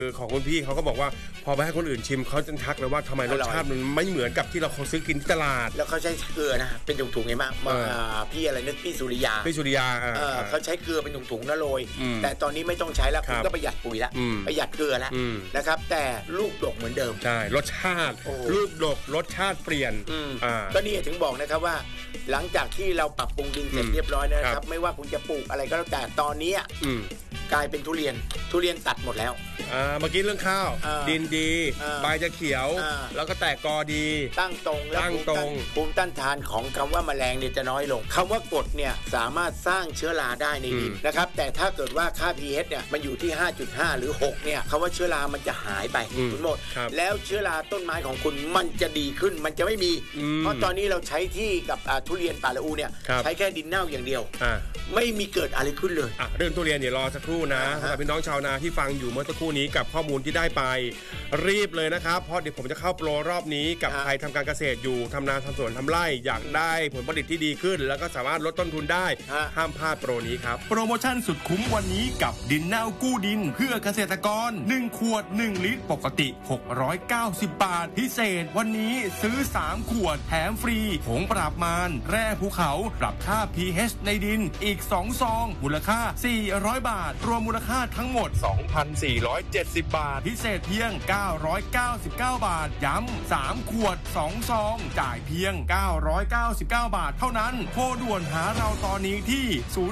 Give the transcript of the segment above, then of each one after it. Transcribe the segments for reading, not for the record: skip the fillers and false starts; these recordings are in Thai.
คือของคุณพี่เขาก็บอกว่าพอไปให้คนอื่นชิมเขาจะทักเลยว่าทำไมรสชาติมันไม่เหมือนกับที่เราซื้อกินที่ตลาดแล้วเขาใช้เกลือนะเป็นถุงๆไงมากพี่อะไรนึกพี่สุริยาเขาใช้เกลือเป็นถุงๆแล้วโรยแต่ตอนนี้ไม่ต้องใช้แล้วคุณก็ประหยัดปุ๋ยแล้วประหยัดเกลือแล้วนะครับแต่ลูกดกเหมือนเดิมใช่รสชาติลูกดกรสชาติเปลี่ยนก็นี่ถึงบอกนะครับว่าหลังจากที่เราปรับปรุงดินเสร็จเรียบร้อยแล้วนะครับไม่ว่าคุณจะปลูกอะไรก็แล้วแต่ตอนนี้กลายเป็นทุเรียนตัดหมดแล้วเมื่อกี้เรื่องข้าวดินดีใบจะเขียวแล้วก็แตกกอดีตั้งตรงแล้วภูมิต้านทานของคำว่าแมลงเนี่ยจะน้อยลงคำว่ากรดเนี่ยสามารถสร้างเชื้อราได้ในดินนะครับแต่ถ้าเกิดว่าค่า pH เนี่ยมันอยู่ที่ 5.5 หรือ 6 เนี่ยคำว่าเชื้อรามันจะหายไปหมดแล้วเชื้อราต้นไม้ของคุณมันจะดีขึ้นมันจะไม่มีเพราะตอนนี้เราใช้ที่กับทุเรียนป่าละอูเนี่ยใช้แค่ดินเน่าอย่างเดียวไม่มีเกิดอะไรขึ้นเลยเรื่องทุเรียนเดี๋ยวรอสักครู่นะสำหรับพี่น้องชาวนาที่ฟังอยู่เมื่อสักครู่นี้กับข้อมูลที่ได้ไปรีบเลยนะครับเพราะเดี๋ยวผมจะเข้าโปรรอบนี้กับใครทำการเกษตรอยู่ทำนาทำสวนทำไร่อยากได้ผลผลิตที่ดีขึ้นแล้วก็สามารถลดต้นทุนได้ห้ามพลาดโปรนี้ครับโปรโมชั่นสุดคุ้มวันนี้กับดินเน่ากู้ดินเพื่อเกษตรกร1ขวด1ลิตรปกติ690 บาทพิเศษวันนี้ซื้อ3ขวดแถมฟรีผงปราบมารแร่ภูเขาปรับค่า pH ในดินอีก2ซองมูลค่า400บาทรวมมูลค่าทั้งหมด 2,470 บาทพิเศษเพียง999 บาทย้ำ3ขวด2ซองจ่ายเพียง999 บาทเท่านั้นโทรด่วนหาเราตอนนี้ที่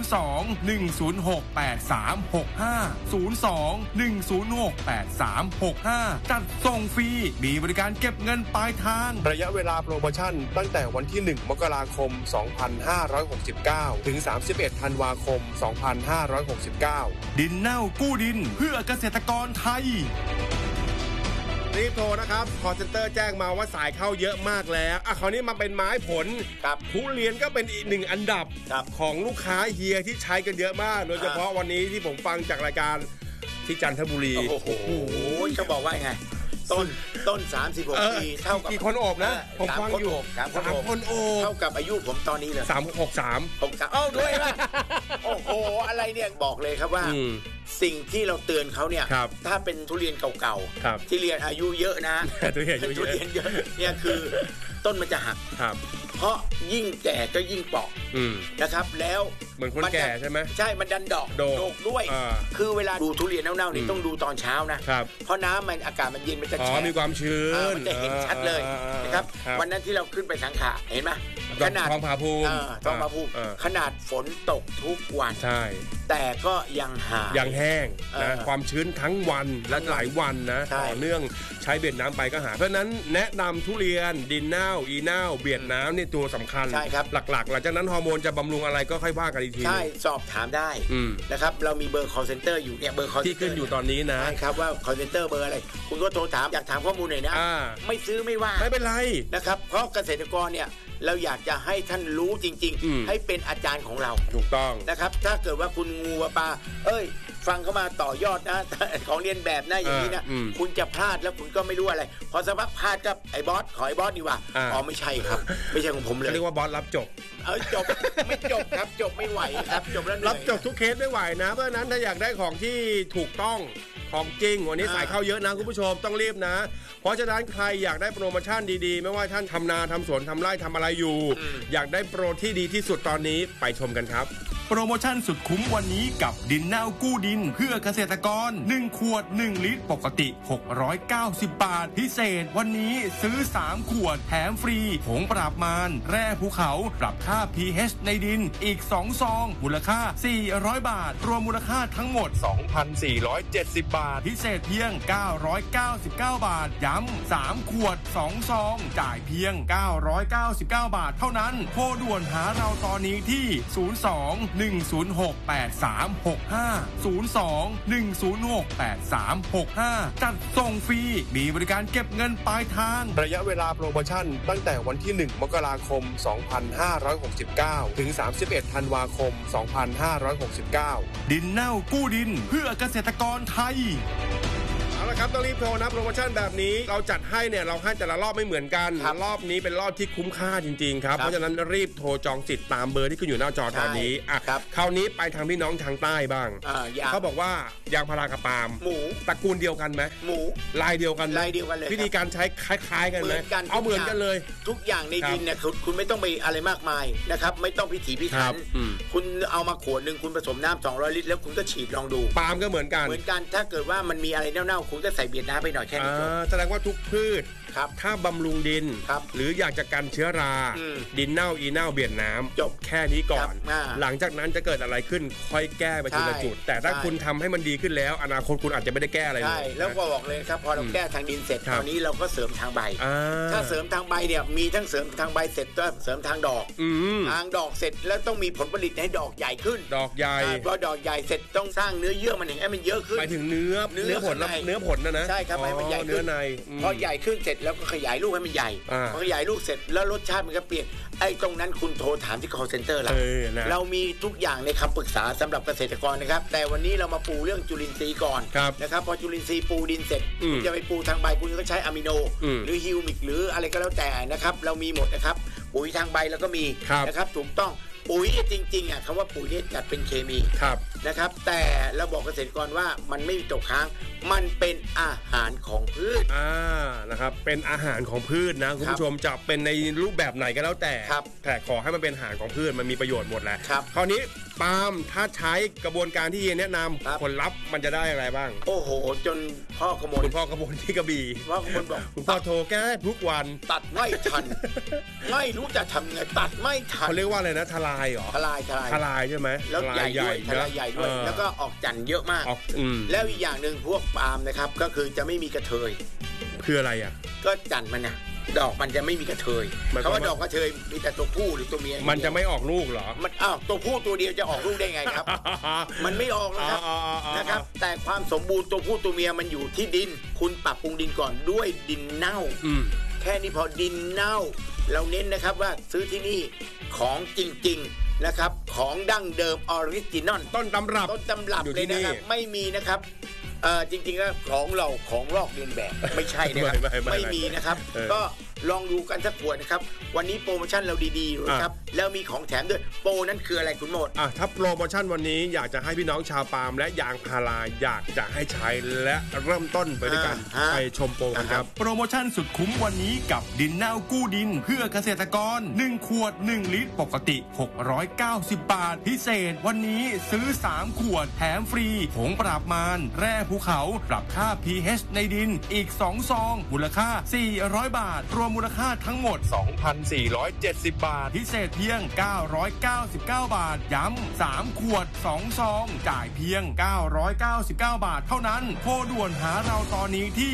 02-106-8365 จัดส่งฟรีมีบริการเก็บเงินปลายทางระยะเวลาโปรโมชั่นตั้งแต่วันที่1มกราคม2569ถึง31ธันวาคม2569 ดินเน่ากู้ดินเพื่อเกษตรกรไทยรีบโทรนะครับคอลเซ็นเตอร์แจ้งมาว่าสายเข้าเยอะมากแล้วคราวนี้มาเป็นไม้ผลทุเรียนก็เป็นอีกหนึ่งอันดับของลูกค้าเฮียที่ใช้กันเยอะมากโดยเฉพาะวันนี้ที่ผมฟังจากรายการที่จันทบุรีโอ้โหเขาบอกว่าไงต้น36 ปีเท่ากับกี่คนโอบนะผมฟังอยู่ 3 คนโอบเท่ากับอายุผมตอนนี้เลย 363 ด้วยป่ะโอ้โหอะไรเนี่ยบอกเลยครับว่าสิ่งที่เราเตือนเขาเนี่ยถ้าเป็นทุเรียนเก่าๆที่เรียนอายุเยอะนะทุเรียนเยอะเนี่ยคือต้นมันจะหักเพราะยิ่งแก่ก็ยิ่งเปราะนะครับแล้วเหมือนคนแก่ใช่ไหมใช่มันดันดอกด้วยคือเวลาดูทุเรียนเน่าๆนี่ต้องดูตอนเช้านะเพราะน้ำมันอากาศมันเย็นมันจะแฉะมีความชื้นมันจะเห็นชัดเลยนะครับวันนั้นที่เราขึ้นไปสังขะเห็นไหมขนาดท้องผาภูมิขนาดฝนตกทุกวันใช่แต่ก็ยังแห้งนะความชื้นทั้งวันและหลายวันนะต่อเนื่องใช้เบียดน้ำไปก็หายเพราะนั้นแนะนำทุเรียนดินเน่าอีเน่าเบียดน้ำนี่ตัวสำคัญหลักๆหลังจากนั้นฮอร์โมนจะบำรุงอะไรก็ค่อยว่ากันอีกทีใช่สอบถามได้นะครับเรามีเบอร์ call center อยู่เนี่ยเบอร์ call ที่ขึ้นอยู่ตอนนี้นะครับว่า call center เบอร์อะไรคุณก็โทรถามอยากถามข้อมูลหน่อยนะไม่ซื้อไม่ว่าไม่เป็นไรนะครับเพราะเกษตรกรเนี่ยเราอยากจะให้ท่านรู้จริงๆให้เป็นอาจารย์ของเราถูกต้องนะครับถ้าเกิดว่าคุณงูปลาฟังเข้ามาต่อยอดนะของเรียนแบบนะอย่างนี้นะคุณจะพลาดแล้วคุณก็ไม่รู้อะไรพอสักพักพลาดกับไอ้บอสขอไอ้บอสดีกว่าไม่ใช่ครับไม่ใช่ของผมเลยเรียกว่าบอสรับจบจบไม่จบครับจบไม่ไหวครับจบแล้วรับจบทุกเคสไม่ไหวนะเพราะฉะนั้นถ้าอยากได้ของที่ถูกต้องของจริงวันนี้สายเข้าเยอะนะคุณผู้ชมต้องรีบนะเพราะฉะนั้นใครอยากได้โปรโมชั่นดีๆไม่ว่าท่านทำนาทำสวนทำไร่ทำอะไรอยู่อยากได้โปรที่ดีที่สุดตอนนี้ไปชมกันครับโปรโมชั่นสุดคุ้มวันนี้กับดินเน่ากู้ดินเพื่อเกษตรกร1ขวด1ลิตรปกติ690 บาทพิเศษวันนี้ซื้อ3ขวดแถมฟรีผงปราบมารแร่ภูเขาปรับค่า pH ในดินอีก2ซองมูลค่า400บาทรวมมูลค่าทั้งหมด 2,470 บาทพิเศษเพียง999 บาทย้ำ3ขวด2ซองจ่ายเพียง999 บาทเท่านั้นโทรด่วนหาเราตอนนี้ที่02-106-8365 02-106-8365 จัดส่งฟรีมีบริการเก็บเงินปลายทางระยะเวลาโปรโมชั่นตั้งแต่วันที่1มกราคม2569ถึง31ธันวาคม2569 ดินเน่ากู้ดินเพื่อเกษตรกรไทยเอาละครับต้องรีบโทรนะโปรโมชั่นแบบนี้เราจัดให้เนี่ยเราให้แต่ละรอบไม่เหมือนกันรอบนี้เป็นรอบที่คุ้มค่าจริงๆครับเพราะฉะนั้นรีบโทรจองสิทธิ์ตามเบอร์ที่ขึ้นอยู่หน้าจอตอนนี้คราวนี้ไปทางพี่น้องทางใต้บ้างเขาบอกว่ายางพารากับปาล์มหมูตระกูลเดียวกันไหมหมูลายเดียวกันลายเดียวกันเลยวิธีการใช้คล้ายๆกันไหมเอาเหมือนกันเลยทุกอย่างในดินเนี่ยคุณไม่ต้องไปอะไรมากมายนะครับไม่ต้องพิถีพิถันคุณเอามาขวดนึงคุณผสมน้ำ200 ลิตรแล้วคุณก็ฉีดลองดูปาล์มก็เหมือนกันถ้าเกิดว่ามันมีอะไรเน่าๆคุณก็ใส่เบียดน้ำไปหน่อยแค่นี้แสดงว่าทุกพืชถ้าบำรุงดินหรืออยากจะกันเชื้อราดินเน่าอีเน่าเบียดน้ำจบแค่นี้ก่อนหลังจากนั้นจะเกิดอะไรขึ้นค่อยแก้ไปทีละจุดแต่ถ้าคุณทำให้มันดีขึ้นแล้วอนาคตคุณอาจจะไม่ได้แก้อะไรเลยใช่แล้วก็บอกเลยครับพอเราแก้ทางดินเสร็จตอนนี้เราก็เสริมทางใบถ้าเสริมทางใบเนี่ยมีทั้งเสริมทางใบเสร็จก็เสริมทางดอกทางดอกเสร็จแล้วต้องมีผลผลิตให้ดอกใหญ่ขึ้นดอกใหญ่พอดอกใหญ่เสร็จต้องสร้างเนื้อเยื่อมันให้มันเยอะขึ้นไปถึงเนื้อผลนะใช่ครับให้มันใหญ่ขึ้นพอใหญ่ขึ้นเสร็จแล้วก็ขยายลูกให้มันใหญ่พอขยายลูกเสร็จแล้วรสชาติมันก็เปลี่ยนไอ้ตรงนั้นคุณโทรถามที่ call center เรามีทุกอย่างในคำปรึกษาสำหรับเกษตรกรนะครับแต่วันนี้เรามาปูเรื่องจุลินทรีย์ก่อนนะครับพอจุลินทรีย์ปูดินเสร็จคุณจะไปปูทางใบคุณก็ใช้อะมิโนหรือฮิวมิกหรืออะไรก็แล้วแต่นะครับเรามีหมดนะครับปุ๋ยทางใบแล้วก็มีนะครับถูกต้องปุ๋ยจริงๆคำว่าปุ๋ยนี่จัดเป็นเคมีนะครับแต่เราบอกเกษตรกรว่ามันไม่มีตกค้างมันเป็นอาหารของพืชนะครับเป็นอาหารของพืชนะคุณผู้ชมจะเป็นในรูปแบบไหนก็แล้วแต่ขอให้มันเป็นอาหารของพืชมันมีประโยชน์หมดแหละคราวนี้ปาล์มถ้าใช้กระบวนการที่เฮียแนะนำผลลัพธ์มันจะได้อะไรบ้างโอ้โหจนพ่อกระมวลคุณพ่อกระมวลที่กระบี่พ่อกระมวลบอกคุณพ่อโทรแก้ทุกวันตัดไม่ทันไม่รู้จะทำไงตัดไม่ทันเขาเรียกว่าอะไรนะทลายเหรอทลายใช่ไหมแล้วใหญ่ด้วยทลายใหญ่ด้วยแล้วก็ออกจันทร์เยอะมากแล้วอีกอย่างหนึ่งพวกปาล์มนะครับก็คือจะไม่มีกระเทยคืออะไรก็จันทร์มันนะดอกมันจะไม่มีกระเทยเขาว่าดอกกระเทยมีแต่ตัวผู้หรือตัวเมียมันจะไม่ออกลูกเหรอมันตัวผู้ตัวเดียวจะออกลูกได้ไงครับ มันไม่ออกนะครับแต่ความสมบูรณ์ตัวผู้ตัวเมียมันอยู่ที่ดินคุณปรับปรุงดินก่อนด้วยดินเน่าแค่นี้พอดินเน่าเราเน้นนะครับว่าซื้อที่นี่ของจริงๆนะครับของดั้งเดิมออริจินอลต้นตำรับเลยนะครับไม่มีนะครับจริงๆแล้วของเราของลอกเลียนแบบไม่ใช่นะครับไม่มีนะครับก็ลองดูกันสักขวดนะครับวันนี้โปรโมชั่นเราดีๆนะครับแล้วมีของแถมด้วยโปรนั้นคืออะไรคุณโมดถ้าโปรโมชั่นวันนี้อยากจะให้พี่น้องชาวปาล์มและยางพาราอยากจะให้ใช้และเริ่มต้นไปด้วยกันไปชมโปรกันครับโปรโมชั่นสุดคุ้มวันนี้กับดินเน่ากู้ดินเพื่อเกษตรกร1ขวด1ลิตรปกติ690 บาทพิเศษวันนี้ซื้อ3ขวดแถมฟรีผงปราบมารแร่ภูเขาปรับค่า pH ในดินอีก2ซองมูลค่า400 บาทรวมมูลค่าทั้งหมด 2,470 บาทพิเศษเพียง999 บาทย้ำ3ขวด2ซองจ่ายเพียง999 บาทเท่านั้นโทรด่วนหาเราตอนนี้ที่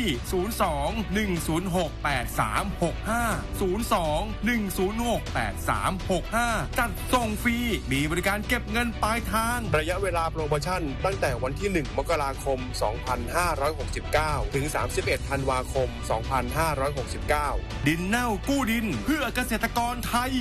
02-106-8365 จัดส่งฟรีมีบริการเก็บเงินปลายทางระยะเวลาโปรโมชั่นตั้งแต่วันที่1 มกราคม 2569 ถึง 31 ธันวาคม 2569 ดินเน่ากู้ดินเพื่อเกษตรกรไทย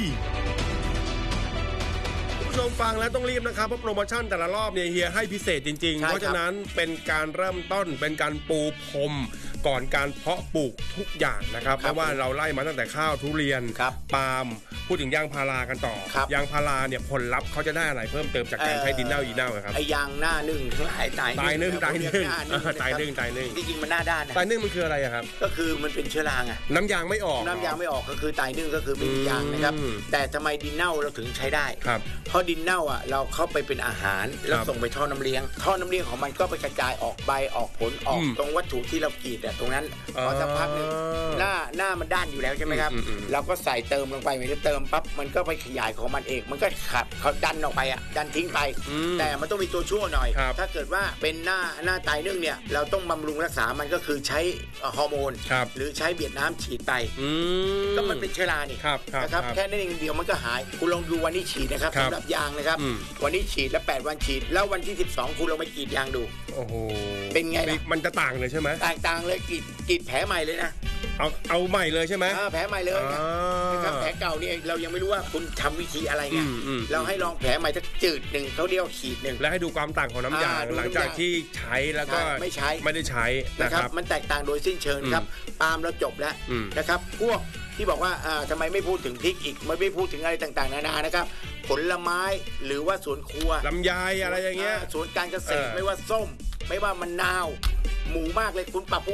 ผู้ชมฟังแล้วต้องรีบนะครับเพราะโปรโมชั่นแต่ละรอบเนี่ยเฮียให้พิเศษจริงๆเพราะฉะนั้นเป็นการเริ่มต้นเป็นการปูพรมก่อนการเพาะปลูกทุกอย่างนะครับเพราะว่าเราไล่มาตั้งแต่ข้าวทุเรียนปาล์มพูดถึงยางพารากันต่อยางพาราเนี่ยผลลัพธ์เขาจะได้อะไรเพิ่มเติมจากการใช้ดินเน่าอีเน่าครับไอ้ยางหน้านึ่งทั้งหลายตายนึ่งจริงๆมันหน้าด้านตายนึ่งมันคืออะไรครับก็คือมันเป็นเชื้อราน้ำยางไม่ออกก็คือตายนึ่งก็คือไม่มียางนะครับแต่ทำไมดินเน่าเราถึงใช้ได้เพราะดินเน่าเราเข้าไปเป็นอาหารแล้วส่งไปท่อน้ำเลี้ยงของมันก็ไปกระจายออกใบออกผลออกตรงวัตถุที่เรากรีดตรงนั้นพอสักพักนึงหน้ามันด้านอยู่แล้วใช่ไหมครับเราก็ใส่เติมลงไปมันจะเติมปั๊บมันก็ไปขยายของมันเองมันก็ขับเขาดันออกไปดันทิ้งไปแต่มันต้องมีตัวชั่วหน่อยถ้าเกิดว่าเป็นหน้าตายนึ่งเนี่ยเราต้องบำรุงรักษามันก็คือใช้ฮอร์โมนหรือใช้เบียดน้ำฉีดไปก็มันเป็นเชื้อรานี่นะครับแค่นั้นเองเดียวมันก็หายคุณลองดูวันนี้ฉีดนะครับสำหรับยางนะครับวันนี้ฉีดแล้ว8 วันฉีดแล้ววันที่12คุณลองไปกรีดยางดูโอ้โหเป็นไงล่ะมันจะต่างเลยใช่ไหมต่างเลยกรีดแผลใหม่เลยนะเอาใหม่เลยใช่ไหมแผลใหม่เลยนะครับแผลเก่านี่เรายังไม่รู้ว่าคุณทำวิธีอะไรไงเราให้ลองแผลใหม่สักจืดหนึ่งเขาเรียกขีดหนึ่งแล้วให้ดูความต่างของน้ำยางหลังจากที่ใช้แล้วก็ไม่ได้ใช้นะครับมันแตกต่างโดยสิ้นเชิงครับปาล์มเราจบแล้วนะครับพวกที่บอกว่าทำไมไม่พูดถึงพริกอีกไม่พูดถึงอะไรต่างๆนานานะครับผลไม้หรือว่าสวนครัวลำไยอะไรอย่างเงี้ยสวนการเกษตรไม่ว่าส้มไม่ว่ามะนาวหมูมากเลยคุณปรับ